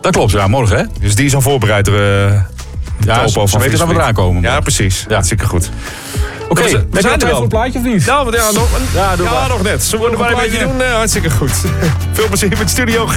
Dat klopt, ja, morgen hè. Dus die is al voorbereid door Ja, ze weten dat we eraan komen. Ja, precies. Ja. Hartstikke goed. Oké, we zijn zijn er er wel wel. een plaatje of niet? Nou, nog doe maar. nog net. Zullen we er maar een beetje doen? Hartstikke goed. Veel plezier met Studio G.